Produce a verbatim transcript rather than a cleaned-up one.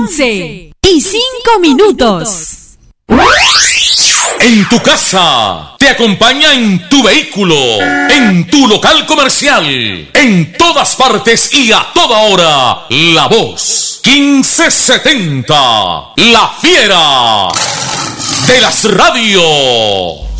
once y cinco minutos. En tu casa, te acompaña en tu vehículo, en tu local comercial, en todas partes y a toda hora. La Voz quince setenta, la fiera de las radios.